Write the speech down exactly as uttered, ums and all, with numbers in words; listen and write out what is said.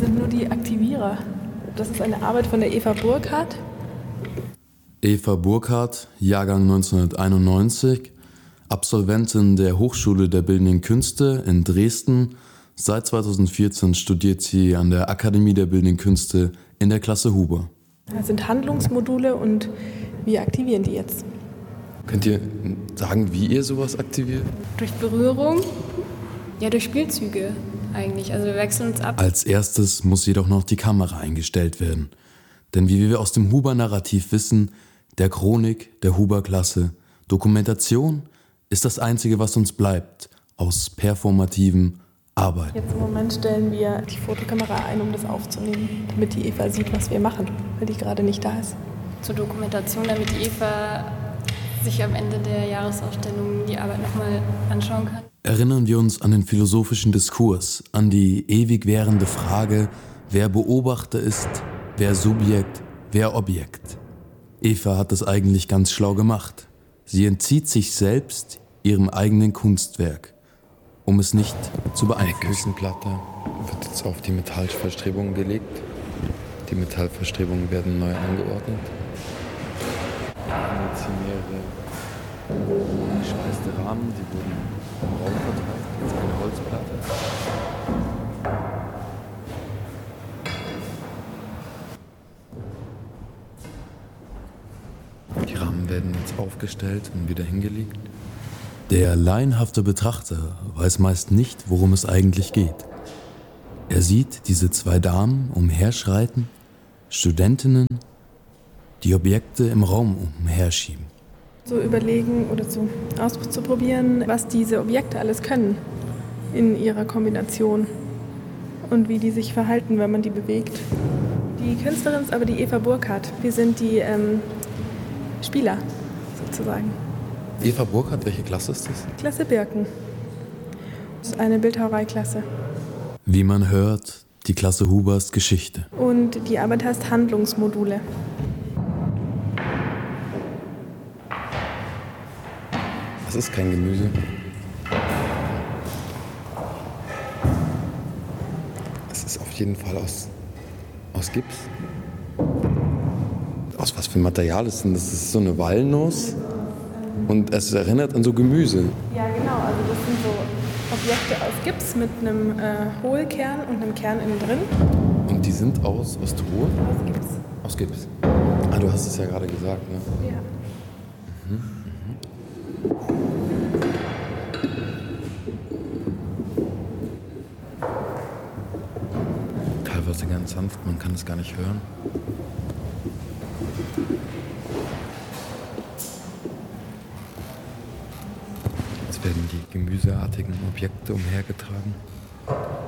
sind nur die Aktivierer. Das ist eine Arbeit von der Eva Burkhardt. Eva Burkhardt, Jahrgang neunzehnhunderteinundneunzig, Absolventin der Hochschule der Bildenden Künste in Dresden. Seit zweitausendvierzehn studiert sie an der Akademie der Bildenden Künste in der Klasse Huber. Das sind Handlungsmodule und wir aktivieren die jetzt. Könnt ihr sagen, wie ihr sowas aktiviert? Durch Berührung, ja durch Spielzüge eigentlich. Also wir wechseln uns ab. Als erstes muss jedoch noch die Kamera eingestellt werden. Denn wie wir aus dem Huber-Narrativ wissen, der Chronik der Huber-Klasse, Dokumentation ist das Einzige, was uns bleibt aus performativen Arbeiten. Jetzt im Moment stellen wir die Fotokamera ein, um das aufzunehmen, damit die Eva sieht, was wir machen, weil die gerade nicht da ist. Zur Dokumentation, damit die Eva sich am Ende der Jahresausstellung die Arbeit nochmal anschauen kann. Erinnern wir uns an den philosophischen Diskurs, an die ewig währende Frage, wer Beobachter ist, wer Subjekt, wer Objekt. Eva hat das eigentlich ganz schlau gemacht. Sie entzieht sich selbst ihrem eigenen Kunstwerk, um es nicht zu beeinflussen. Eine Küchenplatte wird jetzt auf die Metallverstrebungen gelegt. Die Metallverstrebungen werden neu angeordnet. Jetzt hier mehrere geschweißte Rahmen, die wurden im Raum verteilt. Jetzt eine Holzplatte. Die Rahmen werden jetzt aufgestellt und wieder hingelegt. Der laienhafte Betrachter weiß meist nicht, worum es eigentlich geht. Er sieht diese zwei Damen umherschreiten, Studentinnen, die Objekte im Raum umherschieben. So überlegen oder so auszuprobieren, was diese Objekte alles können in ihrer Kombination und wie die sich verhalten, wenn man die bewegt. Die Künstlerin ist aber die Eva Burkhardt. Wir sind die ähm, Spieler sozusagen. Eva Burkhardt, welche Klasse ist das? Klasse Birken. Das ist eine Bildhauereiklasse. Wie man hört, die Klasse Hubers Geschichte. Und die Arbeit heißt Handlungsmodule. Das ist kein Gemüse. Es ist auf jeden Fall aus, aus Gips. Aus was für Material ist denn das? Das ist so eine Walnuss. Und es erinnert an so Gemüse. Ja, genau. Also das sind so Objekte aus Gips mit einem äh, Hohlkern und einem Kern innen drin. Und die sind aus, aus Ton? Aus Gips. Aus Gips. Ah, du hast es ja gerade gesagt, ne? Ja. Mhm, mhm. Teilweise ganz sanft, man kann es gar nicht hören. Jetzt werden die gemüseartigen Objekte umhergetragen.